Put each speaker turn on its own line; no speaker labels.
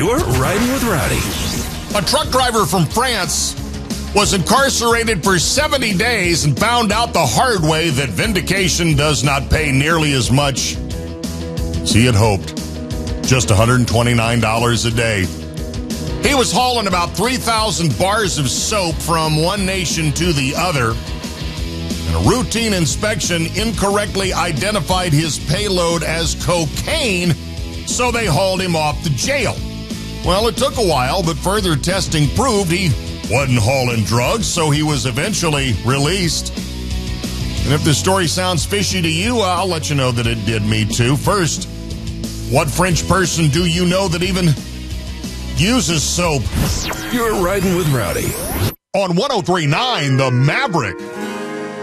You're riding with Rowdy.
A truck driver from France was incarcerated for 70 days and found out the hard way that vindication does not pay nearly as much as he had hoped. Just $129 a day. He was hauling about 3,000 bars of soap from one nation to the other. And a routine inspection incorrectly identified his payload as cocaine, so they hauled him off to jail. Well, it took a while, but further testing proved he wasn't hauling drugs, so he was eventually released. And if this story sounds fishy to you, I'll let you know that it did me too. First, what French person do you know that even uses soap?
You're riding with Rowdy.
On 103.9, The Maverick.